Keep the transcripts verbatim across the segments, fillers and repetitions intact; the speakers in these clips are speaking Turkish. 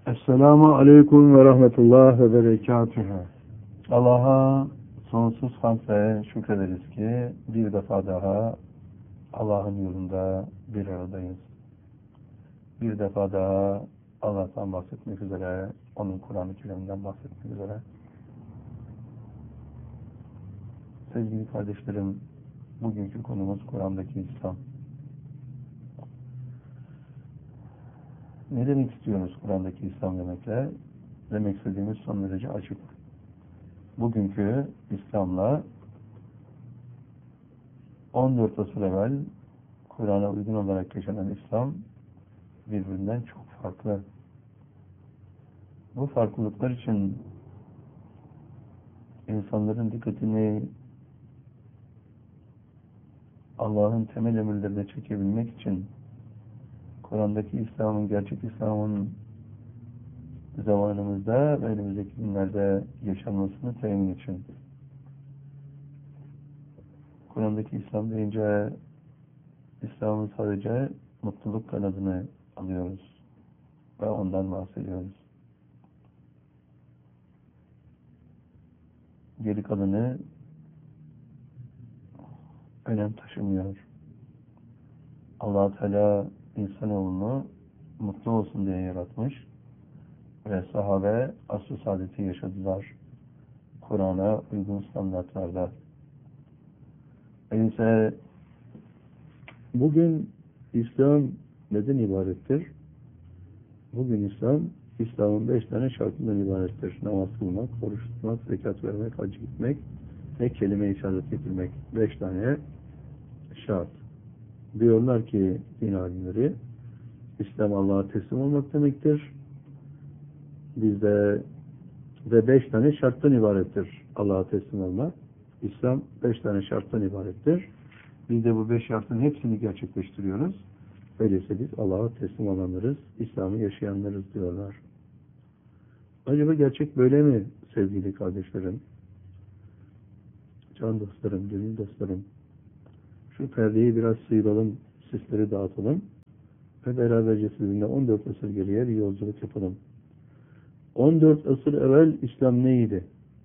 Esselamu Aleyküm ve Rahmetullah ve Berekatühü. Allah'a sonsuz hamd ve şükrederiz ki bir defa daha Allah'ın yolunda bir aradayız. Bir defa daha Allah'tan bahsetmek üzere, onun Kur'an-ı Kerim'den bahsetmek üzere. Sevgili kardeşlerim, bugünkü konumuz Kur'an'daki İslam. Ne demek istiyoruz Kur'an'daki İslam demekle? Demek istediğimiz son derece açık. Bugünkü İslam'la on dört asır evvel Kur'an'a uygun olarak yaşanan İslam birbirinden çok farklı. Bu farklılıklar için insanların dikkatini Allah'ın temel emirlerine çekebilmek için Kur'an'daki İslam'ın, gerçek İslam'ın zamanımızda ve önümüzdeki günlerde yaşanmasını temin için. Kur'an'daki İslam deyince İslam'ın sadece mutluluk kanadını alıyoruz ve ondan bahsediyoruz. Geri kalanı önem taşımıyor. Allah-u Teala insanoğlunu mutlu olsun diye yaratmış ve sahabe asr-ı saadeti yaşadılar. Kur'an'a uygun standartlarda. Öyleyse bugün İslam neden ibarettir? Bugün İslam, İslam'ın beş tane şartından ibarettir. Namaz kılmak, oruç tutmak, zekat vermek, hac gitmek ve kelime-i şehadet getirmek. Beş tane şart. Diyorlar ki din alimleri, İslam Allah'a teslim olmak demektir. Bizde ve beş tane şarttan ibarettir Allah'a teslim olmak. İslam beş tane şarttan ibarettir. Biz de bu beş şartın hepsini gerçekleştiriyoruz. Öyleyse biz Allah'a teslim olanlarız, İslam'ı yaşayanlarız diyorlar. Acaba gerçek böyle mi sevgili kardeşlerim? Can dostlarım, gönül dostlarım. Şu perdeyi biraz sıyıralım, sisleri dağıtalım ve beraberce sizinle on dört asır geriye bir yolculuk yapalım. on dört asır evvel İslam neydi?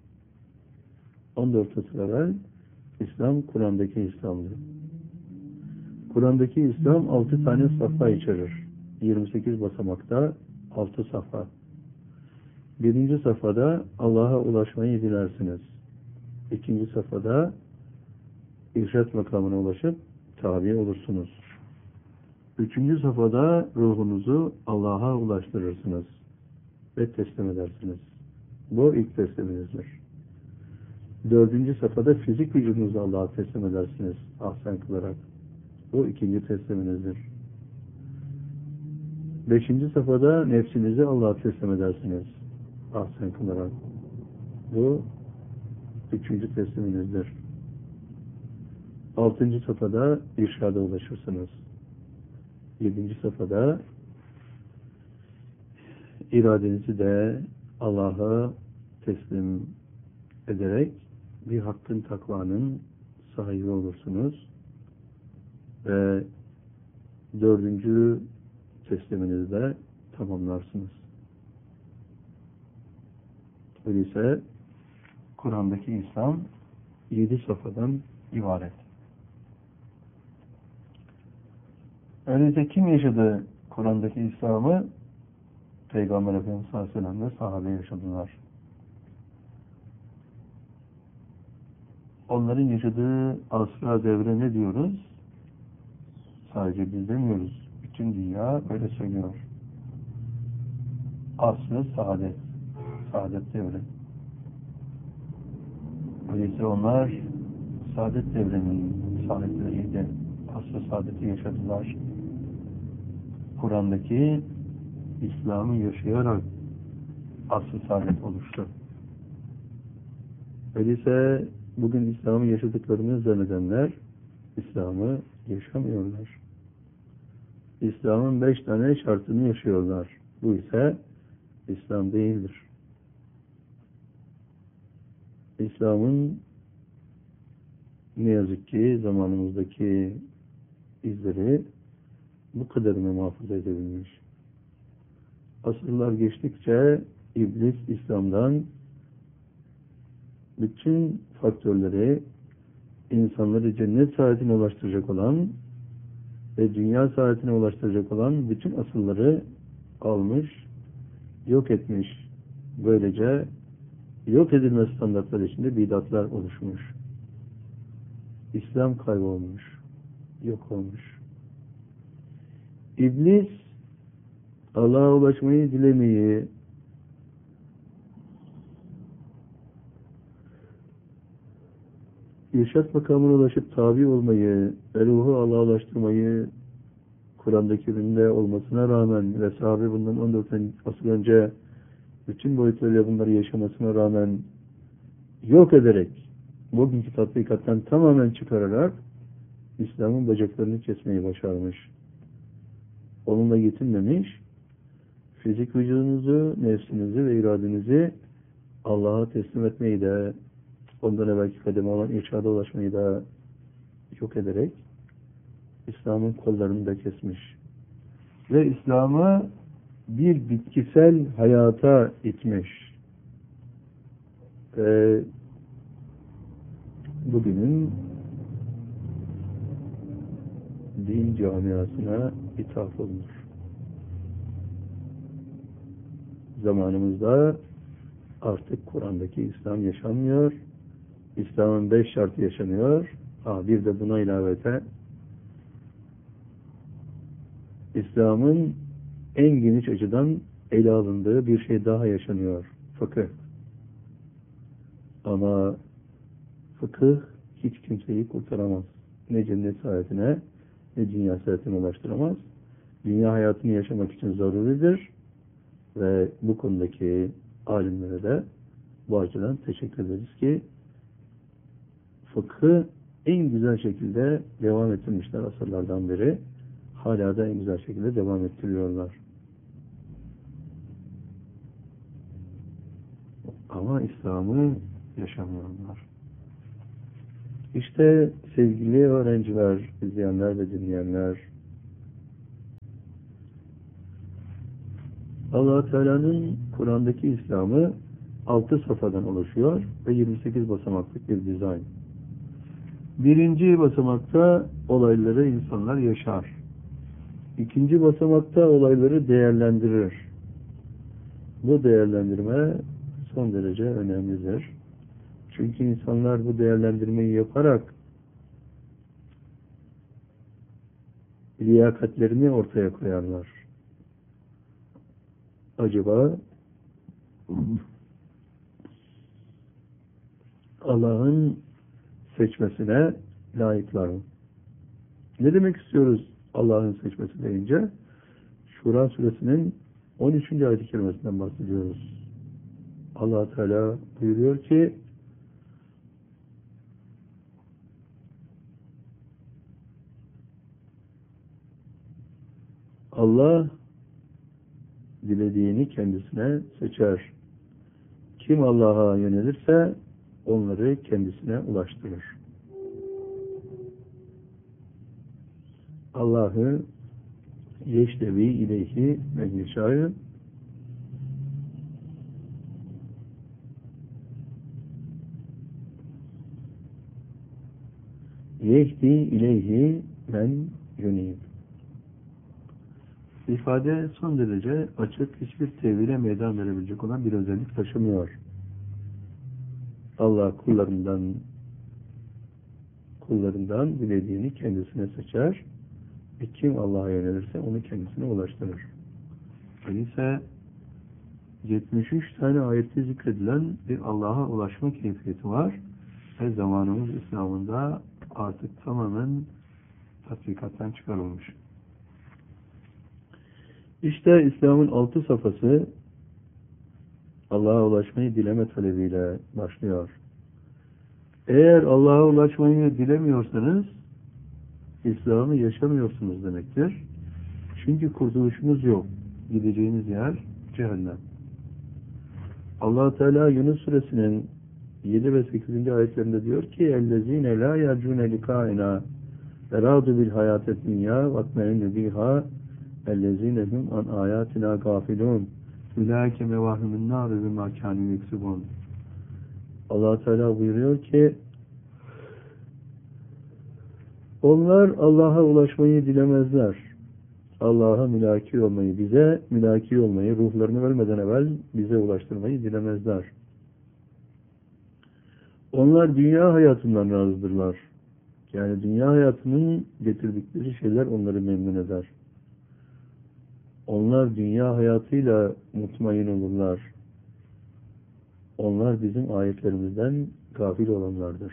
on dört asır evvel İslam Kur'an'daki İslam'dı. Kur'an'daki İslam altı tane safha içerir. yirmi sekiz basamakta altı safha. Birinci safhada Allah'a ulaşmayı dilersiniz. İkinci safhada irşad makamına ulaşıp tabi olursunuz. Üçüncü safhada ruhunuzu Allah'a ulaştırırsınız ve teslim edersiniz. Bu ilk tesliminizdir. Dördüncü safhada fizik vücudunuzu Allah'a teslim edersiniz ahsen kılarak. Bu ikinci tesliminizdir. Beşinci safhada nefsinizi Allah'a teslim edersiniz ahsen kılarak. Bu üçüncü tesliminizdir. Altıncı safhada irşada ulaşırsınız. Yedinci safhada iradenizi de Allah'a teslim ederek bir hakkın takvanın sahibi olursunuz. Ve dördüncü tesliminizde tamamlarsınız. Öyleyse Kur'an'daki İslam yedi safhadan ibaret. Öyleyse kim yaşadı Kur'an'daki İslam'ı? Peygamber Efendimiz sallallahu aleyhi ve sellem ve sahabe yaşadılar. Onların yaşadığı asra devre ne diyoruz? Sadece biz demiyoruz. Bütün dünya böyle söylüyor. Asr-ı saadet. Saadet devri. Öyleyse onlar saadet devrinin saadetleriydi. Asr-ı saadeti yaşadılar. Kur'an'daki İslam'ı yaşayarak asr-ı saadet oluştu. Öyleyse bugün İslam'ı yaşadıklarını zannedenler İslam'ı yaşamıyorlar. İslam'ın beş tane şartını yaşıyorlar. Bu ise İslam değildir. İslam'ın ne yazık ki zamanımızdaki izleri bu kadarını muhafaza edebilmiş. asırlar geçtikçe iblis İslam'dan bütün faktörleri, insanları cennet saadetine ulaştıracak olan ve dünya saadetine ulaştıracak olan bütün asılları almış, yok etmiş. Böylece yok edilme standartları içinde bidatlar oluşmuş. İslam kaybolmuş, yok olmuş. İblis Allah'a ulaşmayı dilemeyi, irşat makamına ulaşıp tabi olmayı ve ruhu Allah'a ulaştırmayı Kur'an'daki üründe olmasına rağmen ve sahabe bundan on dört asır önce bütün boyutlarıyla bunları yaşamasına rağmen yok ederek, bugünkü tatbikattan tamamen çıkararak İslam'ın bacaklarını kesmeyi başarmış. Onunla yetinmemiş, fizik vücudunuzu, nefsinizi ve iradenizi Allah'a teslim etmeyi de, ondan evvelki kademe olan irşada ulaşmayı da yok ederek İslam'ın kollarını da kesmiş. Ve İslam'ı bir bitkisel hayata itmiş. Ve bugünün din camiasına ithaf olunur. Zamanımızda artık Kur'an'daki İslam yaşanmıyor. İslam'ın beş şartı yaşanıyor. Ha, bir de buna ilavete İslam'ın en geniş açıdan ele alındığı bir şey daha yaşanıyor. Fıkıh. Ama fıkıh hiç kimseyi kurtaramaz. Ne cennet saadetine ne dünya saadetine ulaştıramaz. Dünya hayatını yaşamak için zaruridir. Ve bu konudaki alimlere de bu açıdan teşekkür ederiz ki fıkhı en güzel şekilde devam ettirmişler asırlardan beri. Hala da en güzel şekilde devam ettiriyorlar. Ama İslam'ı yaşamıyorlar. İşte sevgili öğrenciler, izleyenler ve dinleyenler, Allah-u Teala'nın Kur'an'daki İslam'ı altı safhadan oluşuyor ve yirmi sekiz basamaklık bir dizayn. Birinci basamakta olayları insanlar yaşar. İkinci basamakta olayları değerlendirir. Bu değerlendirme son derece önemlidir. Çünkü insanlar bu değerlendirmeyi yaparak liyakatlerini ortaya koyarlar. Acaba Allah'ın seçmesine layıklar mı? Ne demek istiyoruz Allah'ın seçmesi deyince? Şura suresinin on üçüncü ayet-i kerimesinden bahsediyoruz. Allah Teala buyuruyor ki Allah dilediğini kendisine seçer. Kim Allah'a yönelirse onları kendisine ulaştırır. Allah'ı yeşlevi ileyhi men yeşâ'ı yehdi ileyhi men yunîb. İfade son derece açık, hiçbir tevhile meydan verebilecek olan bir özellik taşımıyor. Allah kullarından kullarından dilediğini kendisine seçer ve kim Allah'a yönelirse onu kendisine ulaştırır. Öyleyse yetmiş üç tane ayette zikredilen bir Allah'a ulaşma keyfiyeti var ve zamanımız İslam'ında artık tamamen tatbikattan çıkarılmış. İşte İslam'ın altı safhası Allah'a ulaşmayı dileme talebiyle başlıyor. Eğer Allah'a ulaşmayı dilemiyorsanız İslam'ı yaşamıyorsunuz demektir. Çünkü kurtuluşunuz yok. Gideceğiniz yer cehennem. Allah Teala Yunus suresinin yedi ve sekizinci ayetlerinde diyor ki اَلَّذ۪ينَ لَا يَرْجُونَ لِقَائِنَا اَرَادُ بِالْحَيَاةِ الدُّنْيَا وَاتْمَئِنُّ بِهَا اَلَّذ۪ينَ هُمْ عَنْ آيَاتِنَا غَافِلُونَ اُولَٰئِكَ مَوَاهِمُ النَّارِ بِمَا كَانُوا يَكْسِبُونَ. Allah Teala buyuruyor ki onlar Allah'a ulaşmayı dilemezler. Allah'a mülaki olmayı, bize mülaki olmayı, ruhlarını ölmeden evvel bize ulaştırmayı dilemezler. Onlar dünya hayatından razıdırlar. Yani dünya hayatının getirdikleri şeyler onları memnun eder. Onlar dünya hayatıyla mutmain olurlar. Onlar bizim ayetlerimizden gafil olanlardır.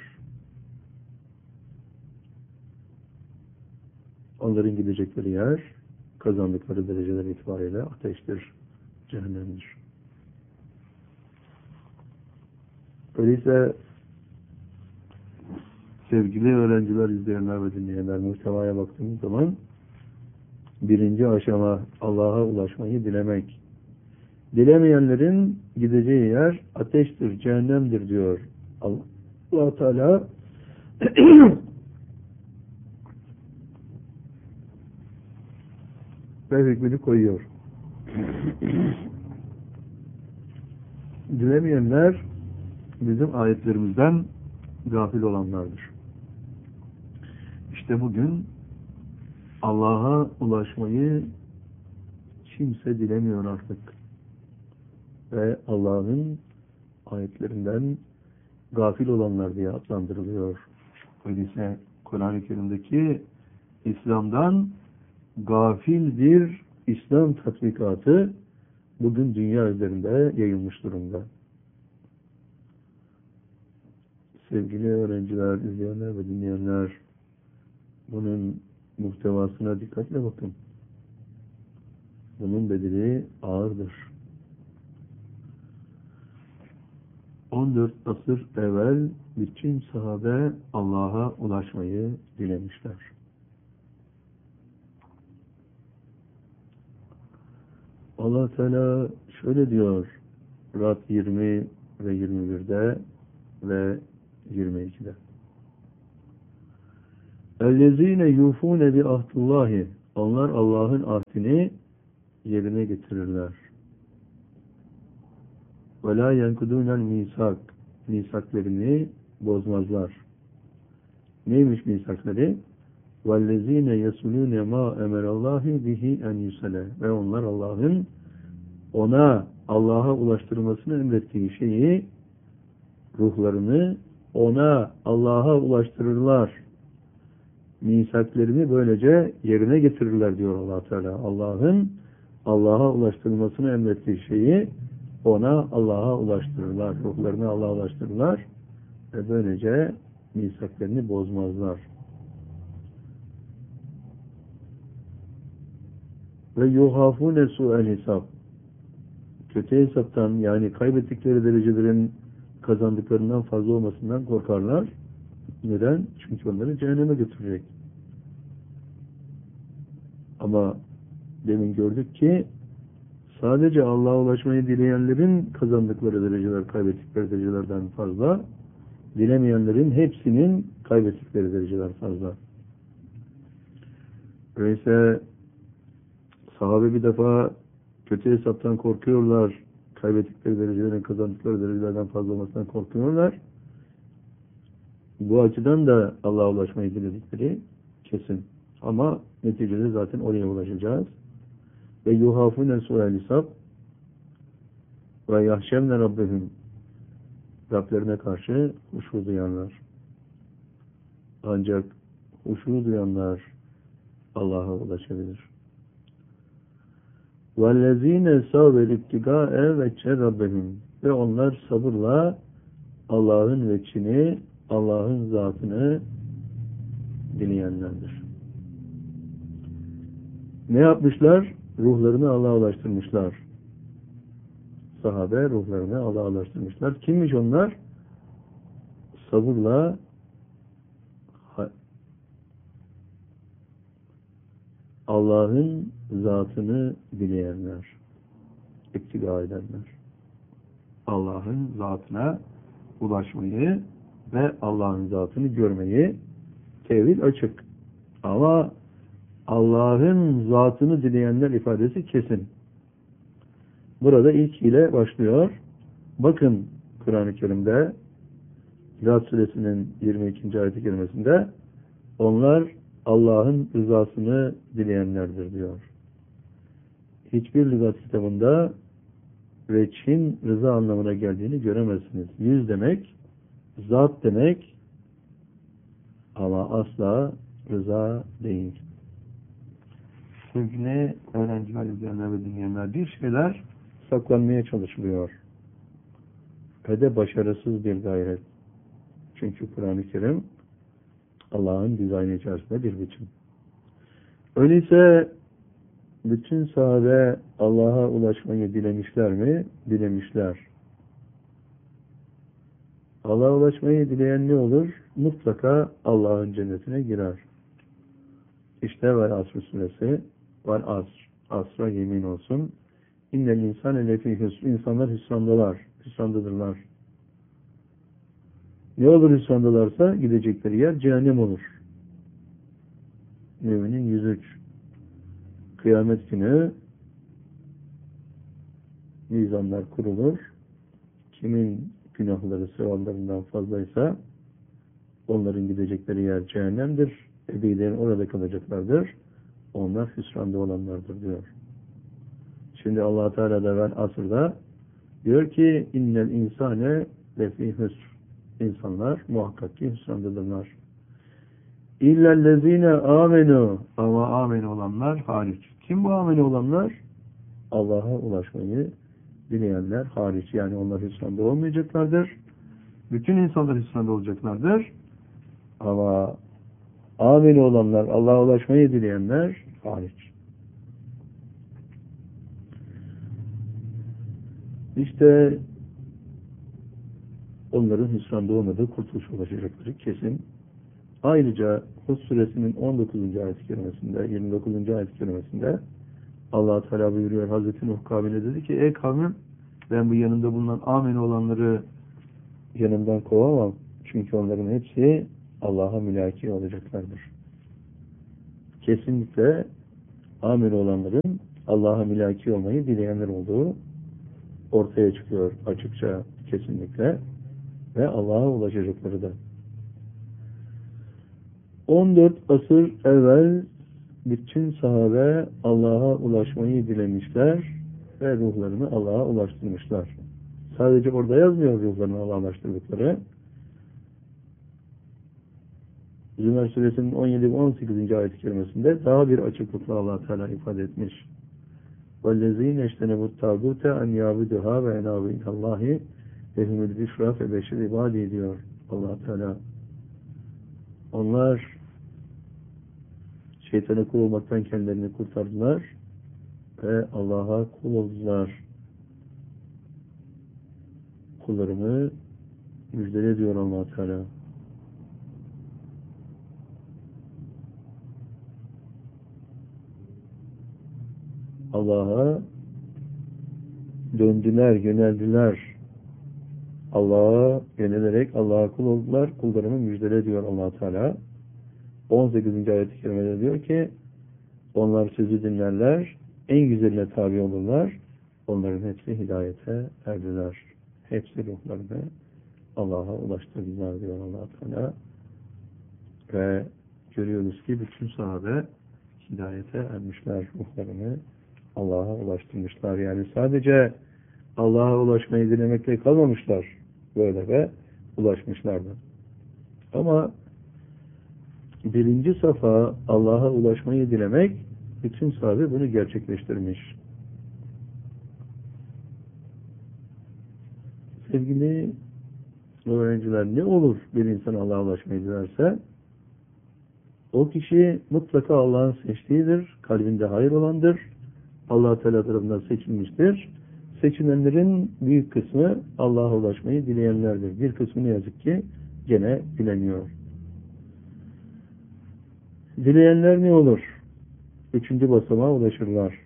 Onların gidecekleri yer, kazandıkları dereceler itibariyle ateştir, cehennemdir. Öyleyse sevgili öğrenciler, izleyenler ve dinleyenler, muhtevaya baktığımız zaman birinci aşama Allah'a ulaşmayı dilemek. Dilemeyenlerin gideceği yer ateştir, cehennemdir diyor Allah, Allah Teala. Ve hükmünü koyuyor. Dilemeyenler bizim ayetlerimizden gafil olanlardır. İşte bugün Allah'a ulaşmayı kimse dilemiyor artık. Ve Allah'ın ayetlerinden gafil olanlar diye adlandırılıyor. Öyleyse Kur'an-ı Kerim'deki İslam'dan gafil bir İslam tatbikatı bugün dünya üzerinde yayılmış durumda. Sevgili öğrenciler, izleyenler ve dinleyenler, bunun muhtevasına dikkatle bakın. Bunun bedeli ağırdır. on dört asır evvel bütün sahabe Allah'a ulaşmayı dilemişler. Allah Teala şöyle diyor Rad yirmi ve yirmi birde ve yirmi ikide. اَلَّذ۪ينَ يُوفُونَ بِعَهْدِ. Onlar Allah'ın ahdini yerine getirirler. وَلَا يَنْكُدُونَ الْمِيثَاقِ. Misaklerini bozmazlar. Neymiş misakları? وَالَّذ۪ينَ يَسُلُونَ مَا اَمَرَ اللّٰهِ بِهِ اَنْ يُسَلَى. Ve onlar Allah'ın ona Allah'a ulaştırmasını emrettiği şeyi, ruhlarını ona Allah'a ulaştırırlar. Misaklerini böylece yerine getirirler diyor Allah Teala. Allah'ın Allah'a ulaştırılmasını emrettiği şeyi ona Allah'a ulaştırırlar. Ruhlarını Allah'a ulaştırırlar. Ve böylece misaklerini bozmazlar. Ve yuhafune su'el hesap. Kötü hesaptan, yani kaybettikleri derecelerin kazandıklarından fazla olmasından korkarlar. Neden? Çünkü onları cehenneme götürecek. Ama demin gördük ki sadece Allah'a ulaşmayı dileyenlerin kazandıkları dereceler kaybettikleri derecelerden fazla, dilemeyenlerin hepsinin kaybettikleri dereceler fazla. Öyleyse sahabe bir defa kötü hesaptan korkuyorlar, kaybettikleri derecelerin kazandıkları derecelerden fazla olmasından korkuyorlar. Bu açıdan da Allah'a ulaşmayı diledikleri kesin. Ama neticede zaten oraya ulaşacağız. Ve yuhafune su'el hesap ve yahşemne rabbehum. Rablerine karşı huşu duyanlar. Ancak huşu duyanlar Allah'a ulaşabilir. وَالَّذ۪ينَ سَوْبَ الْاِبْتِقَاءَ وَجْهَ رَبَّهُمْ. Ve onlar sabırla Allah'ın veçhini, Allah'ın zatını dileyenlerdir. Ne yapmışlar? Ruhlarını Allah'a ulaştırmışlar. Sahabe ruhlarını Allah'a ulaştırmışlar. Kimmiş onlar? Sabırla Allah'ın zatını dileyenler, iktiga edenler. Allah'ın zatına ulaşmayı ve Allah'ın zatını görmeyi, tevhid açık. Ama Allah'ın zatını dileyenler ifadesi kesin. Burada ilk ile başlıyor. Bakın Kur'an-ı Kerim'de Zat Suresinin yirmi ikinci ayet-i kerimesinde onlar Allah'ın rızasını dileyenlerdir diyor. Hiçbir lügat kitabında veçhin rıza anlamına geldiğini göremezsiniz. Yüz demek, zat demek ama asla rıza değil. Sevgili öğrenciler, izleyenler ve dinleyenler, bir şeyler saklanmaya çalışılıyor. Ve de başarısız bir gayret. Çünkü Kur'an-ı Kerim Allah'ın dizaynı içerisinde bir biçim. Öyleyse bütün sahabe Allah'a ulaşmayı dilemişler mi? Dilemişler. Allah'a ulaşmayı dileyen ne olur? Mutlaka Allah'ın cennetine girer. İşte var Asr suresi, var Asr, Asr'a yemin olsun. İnnel insane lefî hüsr. İnsanlar hüsrandalar, hüsrandadırlar. Ne olur hüsrandalarsa gidecekleri yer cehennem olur. Müminin yüz üç. Kıyamet günü mizanlar kurulur. Kimin günahları sevaplarından fazlaysa onların gidecekleri yer cehennemdir. Ebediyen orada kalacaklardır. Onlar hüsranda olanlardır diyor. Şimdi Allah Teala da ben asırda diyor ki innel insane lefî hüsr. İnsanlar muhakkak ki hüsrandadırlar. İllellezine amenu, ama amenu olanlar hariç. Kim bu amenu olanlar? Allah'a ulaşmayı dileyenler hariç. Yani onlar hüsranda olmayacaklardır. Bütün insanlar hüsranda olacaklardır. Ama amenu olanlar, Allah'a ulaşmayı dileyenler hariç. İşte onların hüsranda olmadığı kurtuluş ulaşacakları kesin. Ayrıca Hud suresinin on dokuzuncu ayet-i kerimesinde, yirmi dokuzuncu ayet-i kerimesinde Allah Teala buyuruyor, Hazreti Nuh kavmine dedi ki ey kavmim, ben bu yanında bulunan ameni olanları yanımdan kovamam. Çünkü onların hepsi Allah'a mülaki olacaklardır. Kesinlikle ameni olanların Allah'a mülaki olmayı dileyenler olduğu ortaya çıkıyor açıkça, kesinlikle, ve Allah'a ulaşacakları da. on dört asır evvel bütün sahabe Allah'a ulaşmayı dilemişler ve ruhlarını Allah'a ulaştırmışlar. Sadece orada yazmıyor ruhlarını Allah'a ulaştırdıkları. Zümer suresinin on yedi ve on sekizinci ayet-i kerimesinde daha bir açıklıkla Allah Teala ifade etmiş. وَالَّذ۪ينَ اَجْتَنَبُوا التَّاغُوتَ اَنْ يَعْبُدُهَا وَاَنَابُوا اِلَى اللّٰهِ وَهُمُ الْبِشْرَى فَبَشِّرْ عِبَادِهِ diyor Allah Teala. Onlar şeytana kul olmaktan kendilerini kurtardılar ve Allah'a kul oldular. Kullarımı müjdele diyor Allah Teala. Allah'a döndüler, yöneldiler. Allah'a yönelerek Allah'a kul oldular. Kullarımı müjdele diyor Allah Teala. on sekizinci ayet-i kerimede diyor ki onlar sözü dinlerler, en güzeline tabi olurlar. Onların hepsi hidayete erdiler. Hepsi ruhlarını Allah'a ulaştırdılar diyor Allah Teala. Ve görüyoruz ki bütün sahabe hidayete ermişler, ruhlarını Allah'a ulaştırmışlar. Yani sadece Allah'a ulaşmayı dilemekle kalmamışlar. Böyle ve ulaşmışlardı. Ama birinci safa Allah'a ulaşmayı dilemek, bütün sahabe bunu gerçekleştirmiş. Sevgili öğrenciler, ne olur bir insan Allah'a ulaşmayı dilerse, o kişi mutlaka Allah'ın seçtiğidir, kalbinde hayır olandır, Allah Teala tarafından seçilmiştir. Seçilenlerin büyük kısmı Allah'a ulaşmayı dileyenlerdir. Bir kısmı ne yazık ki gene dilemiyor. Dileyenler ne olur? Üçüncü basamağa ulaşırlar.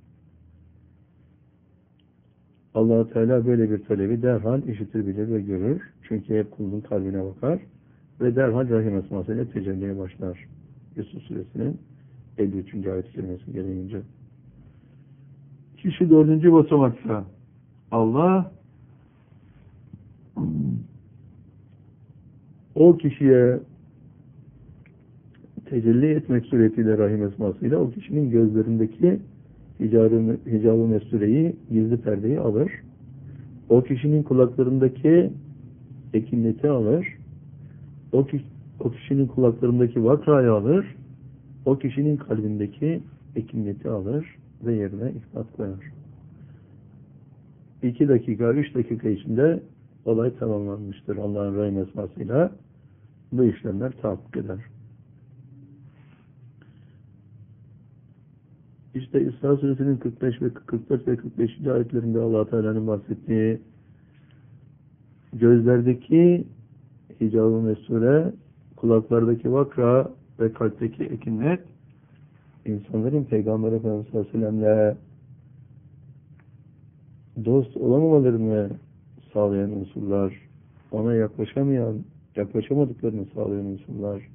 Allah Teala böyle bir talebi derhal işitir, bilir ve görür. Çünkü hep kulun kalbine bakar ve derhal rahim esmasıyla tecelliye başlar. Yusuf suresinin elli üçüncü ayet kelimesi gereğince. Kişi dördüncü basamakta. Allah o kişiye tecelli etmek suretiyle rahim esmasıyla o kişinin gözlerindeki hicabı, hicabı mesureyi, gizli perdeyi alır. O kişinin kulaklarındaki ekinleti alır. O, ki, o kişinin kulaklarındaki vakrayı alır. O kişinin kalbindeki ekinleti alır ve yerine ispat koyar. İki dakika, üç dakika içinde olay tamamlanmıştır. Allah'ın rahim esmasıyla bu işlemler tahakkuk eder. İşte İsra Suresinin kırk beş ve kırk dört ve kırk beşinci ayetlerinde Allah Teala'nın bahsettiği gözlerdeki hicab-ı mesure, kulaklardaki vakra ve kalpteki ekinlet insanların Peygamber Efendimiz sallallahu aleyhi ve sellem'le dost olamamalarını sağlayan unsurlar, ona yaklaşamayan, yaklaşamadıklarını sağlayan unsurlar.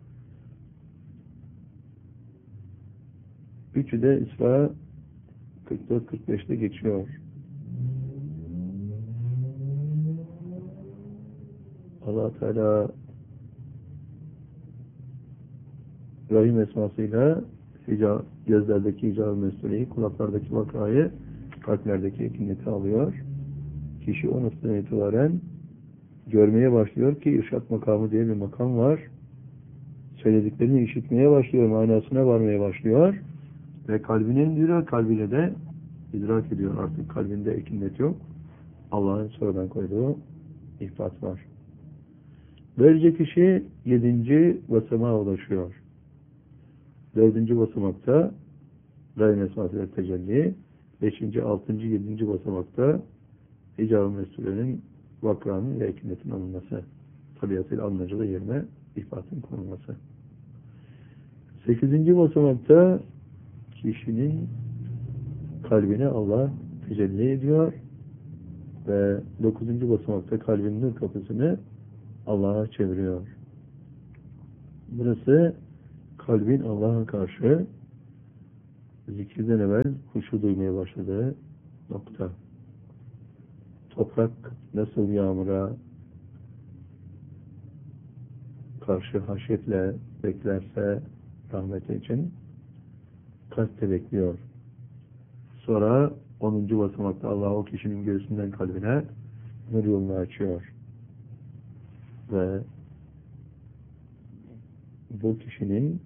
Üçü de İsra kırk dört kırk beşte geçiyor. Allah Teala rahim esmasıyla hicab, gözlerdeki hicab-ı mesureyi, kulaklardaki vakrayı, kalplerdeki ekinleti alıyor. Kişi o noktadan itibaren görmeye başlıyor ki irşat makamı diye bir makam var. Söylediklerini işitmeye başlıyor, manasına varmaya başlıyor. Ve kalbine indiriyor, kalbiyle de idrak ediyor. Artık kalbinde ekinlet yok. Allah'ın sonradan koyduğu ihbat var. Böylece kişi yedinci basamağa ulaşıyor. Dördüncü basamakta rahim esmasıyla tecelli, beşinci, altıncı, yedinci basamakta hicab-ı mesurenin, vakranın ve ekinetin alınması, tabiatıyla alınacı da yerine ihbatın konulması. Sekizinci basamakta kişinin kalbine Allah tecelli ediyor ve dokuzuncu basamakta kalbinin nur kapısını Allah'a çeviriyor. Burası kalbin Allah'a karşı zikirden evvel huşu duymaya başladığı nokta. Toprak nasıl yağmura karşı haşyetle beklerse rahmeti için kalp de bekliyor. Sonra onuncu basamakta Allah o kişinin göğsünden kalbine nur yolunu açıyor. Ve bu kişinin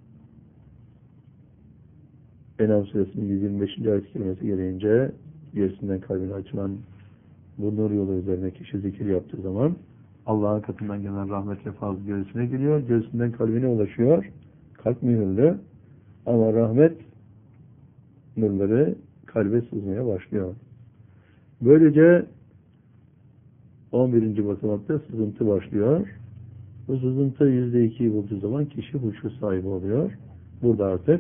Enam Suresinin yüz yirmi beşinci ayet kelimesi gereğince göğsünden kalbine açılan bu nur yolu üzerine kişi zikir yaptığı zaman Allah'ın katından gelen rahmet ve fazl göğsüne geliyor. Göğsünden kalbine ulaşıyor. Kalp mühürlü. Ama rahmet nurları kalbe sızmaya başlıyor. Böylece on birinci basamakta sızıntı başlıyor. Bu sızıntı yüzde ikiyi bulduğu zaman kişi huşu sahibi oluyor. Burada artık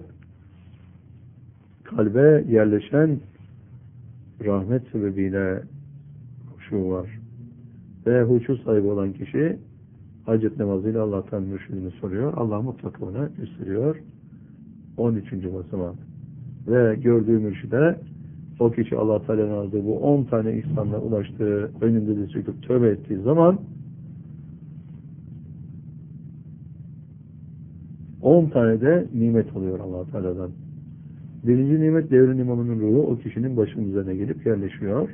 kalbe yerleşen rahmet sebebiyle huşu var. Ve huşu sahibi olan kişi hacet namazıyla Allah'tan mürşidini soruyor. Allah mutlaka ona gösteriyor. on üçüncü basamak. Ve gördüğü mürşide o kişi Allah Teala'nın aldığı bu on tane ihsanla ulaştığı, önünde de çöküp tövbe ettiği zaman on tane de nimet oluyor Allah Teala'dan. Birinci nimet devrin imamının ruhu o kişinin başının üzerine gelip yerleşiyor.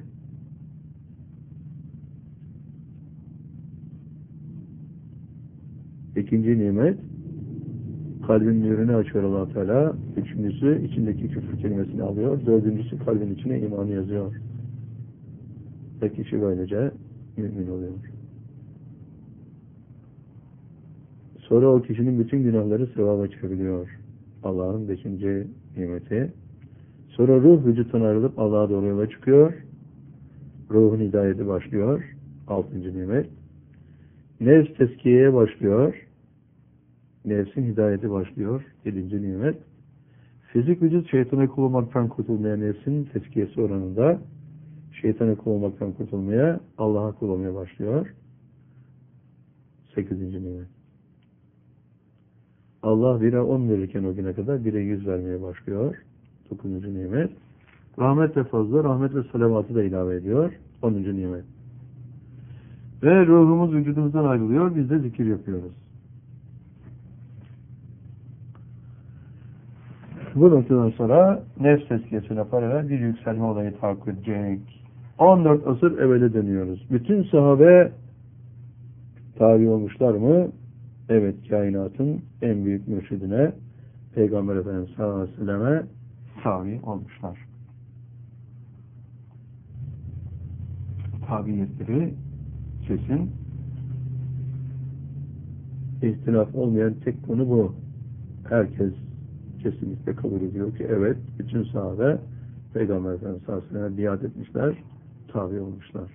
İkinci nimet kalbin nurunu açıyor Allah Teala. Üçüncüsü içindeki küfür kelimesini alıyor. Dördüncüsü kalbin içine imanı yazıyor. Ve kişi böylece mümin oluyor. Sonra o kişinin bütün günahları sevaba çevriliyor. Allah'ın beşinci nimeti. Sonra ruh vücuttan ayrılıp Allah'a doğru yola çıkıyor. Ruhun hidayeti başlıyor. Altıncı nimet. Nefs tezkiyeye başlıyor. Nefsin hidayeti başlıyor. Yedinci nimet. Fizik vücut şeytana kul olmaktan kurtulmaya nefsin tezkiyesi oranında şeytana kul olmaktan kurtulmaya Allah'a kul olmaya başlıyor. Sekizinci nimet. Allah bire on verirken o güne kadar bire yüz vermeye başlıyor. Dokuzuncu nimet. Rahmet ve fazla, rahmet ve salavatı da ilave ediyor. Onuncu nimet. Ve ruhumuz vücudumuzdan ayrılıyor. Biz de zikir yapıyoruz. Bu noktadan sonra nefs tezkiyesine paralel bir yükselme olayı tahakkuk edecek. on dört asır evvele dönüyoruz. Bütün sahabe tabi olmuşlar mı? Evet, kainatın en büyük mürşidine, Peygamber Efendimiz sallallahu aleyhi ve selleme tabi olmuşlar. Tabiyetleri kesin. İhtilaf olmayan tek konu bu. Herkes kesinlikle kabul ediyor ki evet, bütün sahabe Peygamber Efendimiz sallallahu aleyhi ve selleme biat etmişler, tabi olmuşlar.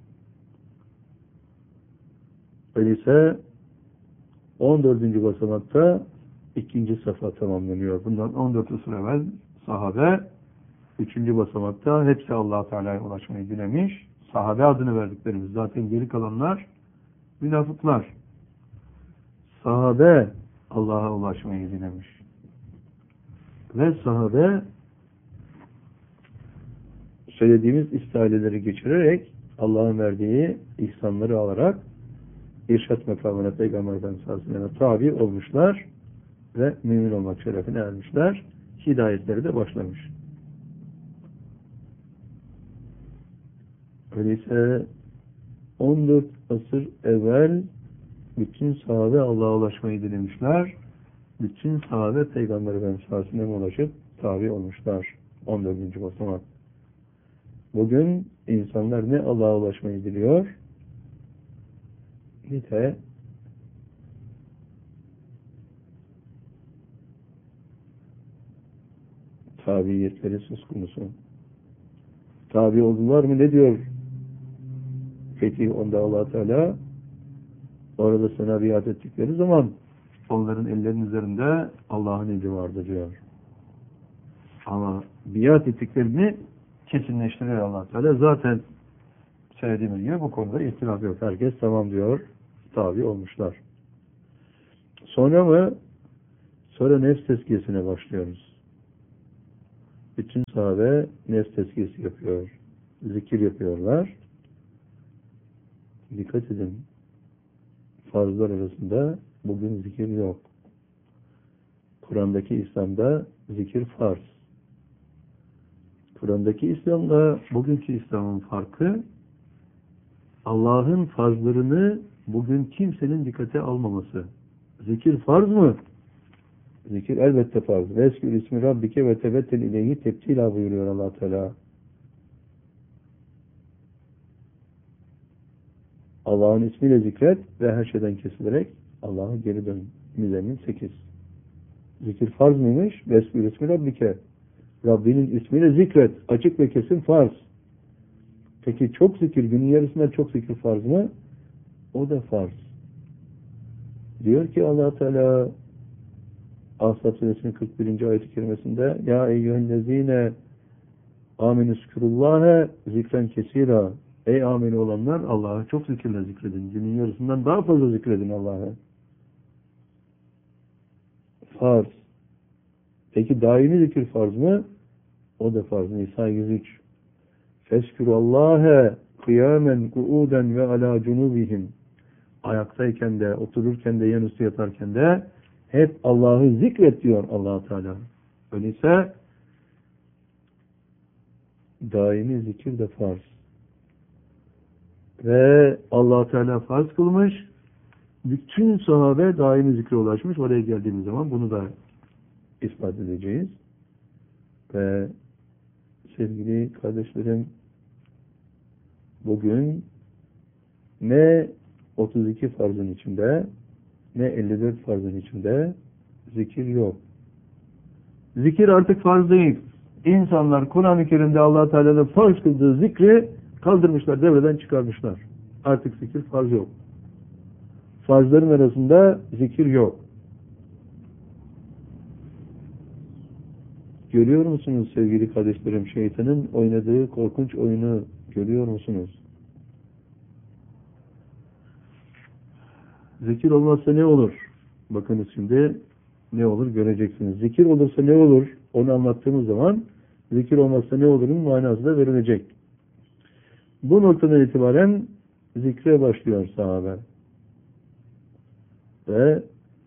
Öyleyse on dördüncü basamakta ikinci safa tamamlanıyor. Bundan on dört asır evvel sahabe, üçüncü basamakta hepsi Allah-u Teala'ya ulaşmayı dilemiş. Sahabe adını verdiklerimiz, zaten geri kalanlar münafıklar. Sahabe Allah'a ulaşmayı dilemiş. Ve sahabe söylediğimiz istihareleri geçirerek Allah'ın verdiği ihsanları alarak irşat makamına Peygamber Efendimiz sallallahu aleyhi ve sellem'e tabi olmuşlar ve mümin olmak şerefine ermişler. Hidayetleri de başlamış. Öyleyse on dört asır evvel bütün sahabe Allah'a ulaşmayı dilemişler. Bütün sahabe Peygamber Efendimiz sallallahu aleyhi ve sellem'e ulaşıp tabi olmuşlar. on dördüncü basamak. Bugün insanlar ne Allah'a ulaşmayı diliyor, bir de tabiyetleri söz konusu. Tabi oldular mı ne diyor Fetih onda Allah Teala? Orada sana biat ettikleri zaman onların ellerinin üzerinde Allah'ın eli vardı diyor. Ama biat ettiklerini kesinleştiriyor Allah Teala. Zaten söylediğimiz gibi bu konuda ihtilaf yok. Herkes tamam diyor. Tabi olmuşlar. Sonra mı? Sonra nefs tezkiyesine başlıyoruz. Bütün sahabe nefs tezkiyesi yapıyor. Zikir yapıyorlar. Dikkat edin. Farzlar arasında bugün zikir yok. Kur'an'daki İslam'da zikir farz. Kur'an'daki İslam'la bugünkü İslam'ın farkı, Allah'ın farzlarını bugün kimsenin dikkate almaması. Zikir farz mı? Zikir elbette farz. Veskür ismi Rabbike ve tebettel ileyhi tebtila buyuruyor Allah Teala. Allah'ın ismiyle zikret ve her şeyden kesilerek Allah'a geri dön. Müzemmil sekiz. Zikir farz mıymış? Veskür ismi Rabbike. Rabbinin ismiyle zikret. Açık ve kesin farz. Peki çok zikir, günün yarısında çok zikir farz mı? O da farz. Diyor ki Allah Teala Ahzab suresinin kırk birinci ayet-i kerimesinde Ya eyyühellezine aminüskürullâhe zikren kesira. Ey ameli olanlar Allah'ı çok zikirle zikredin. Günün yarısından daha fazla zikredin Allah'ı. Farz. Peki daimi zikir farz mı? O da farz. Nisa yüz üç. Feskürallâhe kıyamen kuuden ve alâ cunubihim. Ayaktayken de, otururken de, yanüstü yatarken de hep Allah'ı zikret diyor Allah Teala. Öyleyse daimi zikir de farz. Ve Allah Teala farz kılmış. Bütün sahabe daimi zikre ulaşmış. Oraya geldiğimiz zaman bunu da ispat edeceğiz. Ve sevgili kardeşlerim, bugün ne otuz iki farzın içinde ne elli dört farzın içinde zikir yok. Zikir artık farz değil. İnsanlar Kur'an-ı Kerim'de Allah Teala'nın farz kıldığı zikri kaldırmışlar, devreden çıkarmışlar. Artık zikir farz yok. Farzların arasında zikir yok. Görüyor musunuz sevgili kardeşlerim, şeytanın oynadığı korkunç oyunu görüyor musunuz? Zikir olmazsa ne olur? Bakınız şimdi ne olur göreceksiniz. Zikir olursa ne olur? Onu anlattığımız zaman zikir olmazsa ne olurun manası da verilecek. Bu noktadan itibaren zikre başlıyor sahabe. Ve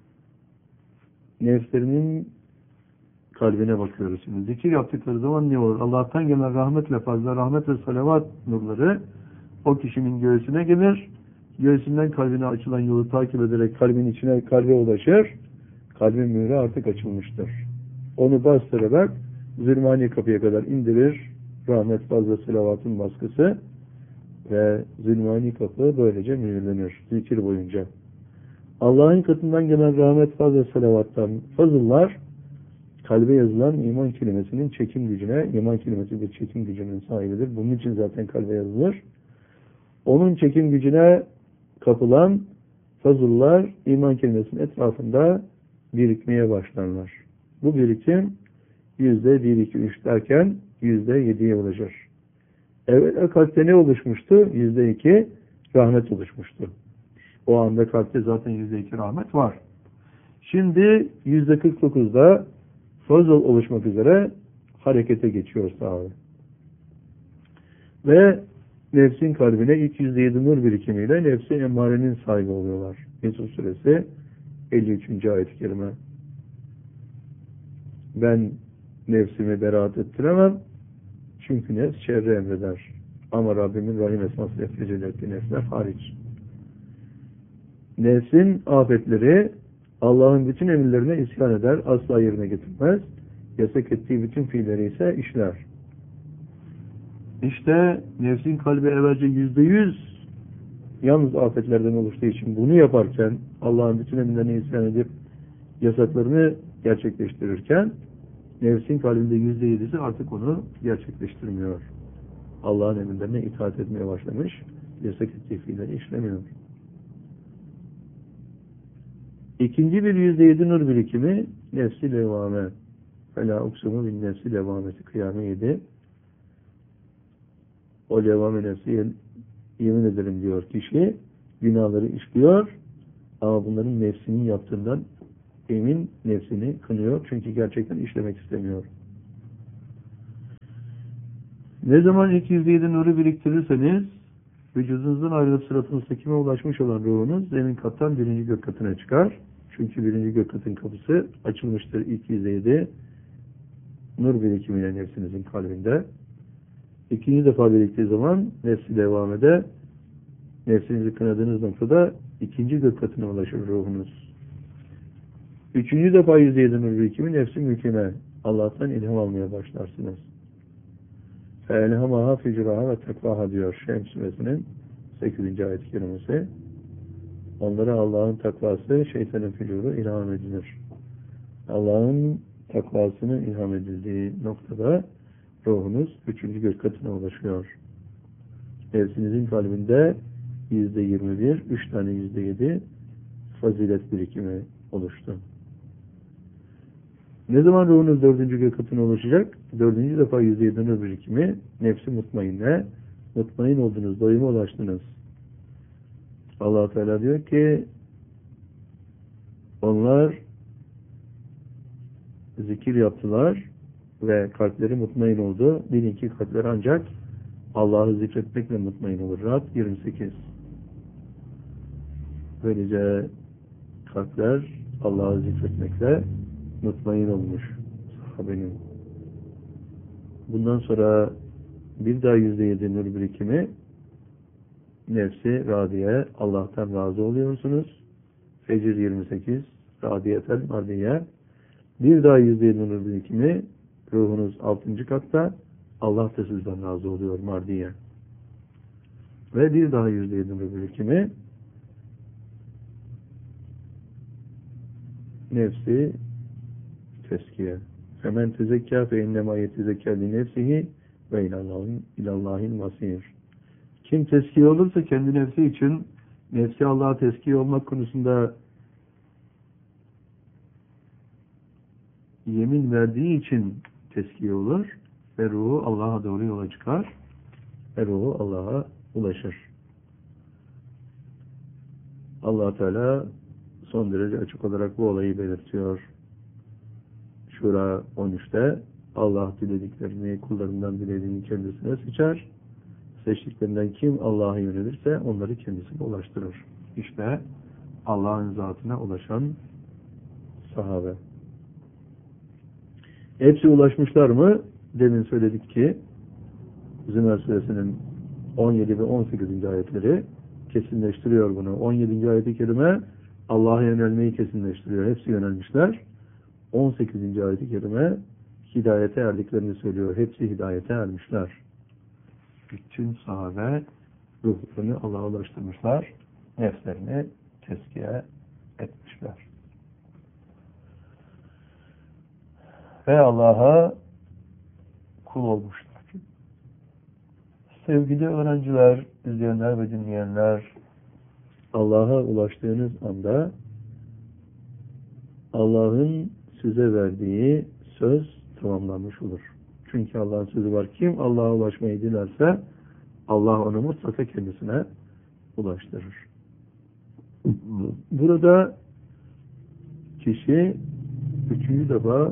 nefslerinin kalbine bakıyoruz şimdi. Zikir yaptıkları zaman ne olur? Allah'tan gelen rahmet ve fazla rahmet ve salavat nurları o kişinin göğsüne gelir. Göğsünden kalbine açılan yolu takip ederek kalbin içine, kalbe ulaşır. Kalbin mührü artık açılmıştır. Onu bastırarak zülmani kapıya kadar indirir. Rahmet fazla salavatın baskısı ve zülmani kapı böylece mühürlenir. Zikir boyunca. Allah'ın katından gelen rahmet fazla salavattan fazıllar kalbe yazılan iman kelimesinin çekim gücüne, iman kelimesi bir çekim gücünün sahibidir. Bunun için zaten kalbe yazılır. Onun çekim gücüne kapılan fazıllar iman kelimesinin etrafında birikmeye başlarlar. Bu birikim yüzde bir, iki, üç derken yüzde yediye ulaşır. Evet, kalpte ne oluşmuştu? Yüzde iki rahmet oluşmuştu. O anda kalpte zaten yüzde iki rahmet var. Şimdi yüzde kırk dokuzda fazıl oluşmak üzere harekete geçiyor sahabe. Ve nefsin kalbine ilk yüzde yedi nur birikimiyle nefsi emmarenin sahibi oluyorlar. Yusuf suresi elli üçüncü ayet-i kerime. Ben nefsimi beraat ettiremem. Çünkü nefs şerri emreder. Ama Rabbimin rahim esmasıyla tecelli ettiği nefsler hariç. Nefsin afetleri Allah'ın bütün emirlerine isyan eder, asla yerine getirmez. Yasak ettiği bütün fiilleri ise işler. İşte nefsin kalbi evvelce yüzde yüz yalnız afetlerden oluştuğu için bunu yaparken, Allah'ın bütün emirlerine isyan edip yasaklarını gerçekleştirirken, nefsin kalbinde yüzde yedisi artık onu gerçekleştirmiyor. Allah'ın emirlerine itaat etmeye başlamış, yasak ettiği fiilleri işlemiyor. İkinci bir yüzde yedi nur birikimi nefsi levame. Fela uksumu bin nefsi levameti kıyame yedi. O levame nefsi yemin ederim diyor kişi, günahları işliyor ama bunların nefsinin yaptığından emin, nefsini kınıyor çünkü gerçekten işlemek istemiyor. Ne zaman ilk yüzde yedi nuru biriktirirseniz vücudunuzdan ayrılıp sırat-ı müstakime ulaşmış olan ruhunuz zemin kattan birinci gök katına çıkar. Çünkü birinci gök katın kapısı açılmıştır ilk yüzde yedi nur birikimiyle nefsinizin kalbinde. İkinci defa biriktiği zaman nefsi devamede nefsinizi kınadığınız noktada ikinci gök katına ulaşır ruhunuz. Üçüncü defa yüzde yedi nur birikimi nefsi mülkine Allah'tan ilham almaya başlarsınız. فَاَلْهَمَهَا فِجْرَهَا ve tekvaha diyor Şems suresinin sekizinci ayet-i kerimesi. Onlara Allah'ın takvası, şeytanın fücuru ilham edilir. Allah'ın takvasını ilham edildiği noktada ruhunuz üçüncü gök katına ulaşıyor. Nefsinizin kalbinde yüzde yirmi bir, üç tane yüzde yedi fazilet birikimi oluştu. Ne zaman ruhunuz dördüncü gök katına ulaşacak? Dördüncü defa yüzde yedi nur birikimi nefsi mutmainne, mutmain oldunuz, doyuma ulaştınız. Allah Teala diyor ki onlar zikir yaptılar ve kalpleri mutmain oldu. Bilin ki kalpler ancak Allah'ı zikretmekle mutmain olur. Rad yirmi sekiz. Böylece kalpler Allah'ı zikretmekle mutmain olmuş sahabenin. Bundan sonra bir daha yüzde yedi nur birikimi nefsi radiye, Allah'tan razı oluyorsunuz. Fecr yirmi sekiz, radiyeten mardiye. Bir daha yüzde yedi nur birikimi ruhunuz altıncı katta, Allah da sizden razı oluyor mardiye. Ve bir daha yüzde yedi nur birikimi nefsi teskiye. Femen tezekkâ fe innemâ yetezekkâ li nefsihi ve ilallâhin masîr. Kim teskiye olursa kendi nefsi için, nefsi Allah'a teskiye olmak konusunda yemin verdiği için teskiye olur ve ruhu Allah'a doğru yola çıkar ve ruhu Allah'a ulaşır. Allah Teala son derece açık olarak bu olayı belirtiyor. Şura on üçte Allah dilediklerini, kullarından dilediğini kendisine seçer. Seçtiklerinden kim Allah'a yönelirse onları kendisine ulaştırır. İşte Allah'ın zatına ulaşan sahabe. Hepsi ulaşmışlar mı? Demin söyledik ki Zümer suresinin on yedi ve on sekizinci ayetleri kesinleştiriyor bunu. on yedinci ayet-i kerime Allah'a yönelmeyi kesinleştiriyor. Hepsi yönelmişler. on sekizinci ayet-i kerime hidayete erdiklerini söylüyor. Hepsi hidayete ermişler. Bütün sahabe ruhlarını Allah'a ulaştırmışlar. Nefslerini tezkiye etmişler. Ve Allah'a kul olmuşlar. Sevgili öğrenciler, izleyenler ve dinleyenler, Allah'a ulaştığınız anda Allah'ın size verdiği söz tamamlanmış olur. Çünkü Allah'ın sözü var. Kim Allah'a ulaşmayı dilerse Allah onu mutlaka kendisine ulaştırır. Burada kişi üçüncü defa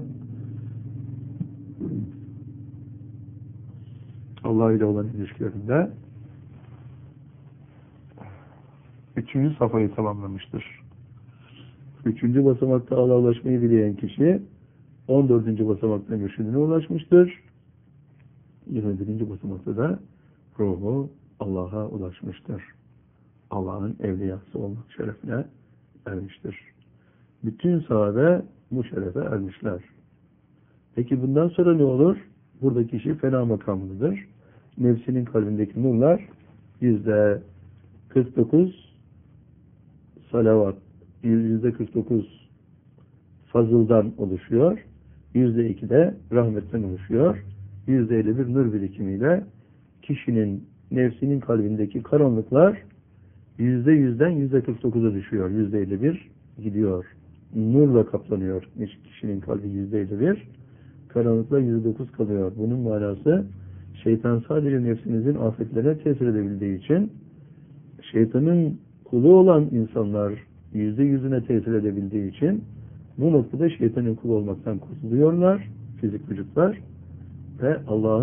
Allah ile olan ilişkilerinde üçüncü safhayı tamamlamıştır. Üçüncü basamakta Allah'a ulaşmayı dileyen kişi on dördüncü basamakta mürşidine ulaşmıştır. yirmi birinci basamakta da ruhu Allah'a ulaşmıştır. Allah'ın evliyası olmak şerefine ermiştir. Bütün sahabe bu şerefe ermişler. Peki bundan sonra ne olur? Burada kişi fena makamlıdır. Nefsinin kalbindeki nurlar yüzde kırk dokuz salavat, yüzde kırk dokuz fazıldan oluşuyor. Yüzde iki de rahmetten oluşuyor. Yüzde elli bir nur birikimiyle kişinin nefsinin kalbindeki karanlıklar yüzde yüzden yüzde kırk dokuza düşüyor. Yüzde elli bir gidiyor. Nurla kaplanıyor kişinin kalbi yüzde elli bir. Karanlıklar yüzde dokuz kalıyor. Bunun manası şeytan sadece nefsinizin afetlerine tesir edebildiği için şeytanın kulu olan insanlar yüzde yüzüne tesir edebildiği için bu noktada şeytanın kulu olmaktan kurtuluyorlar fizik vücutlar ve Allah'ın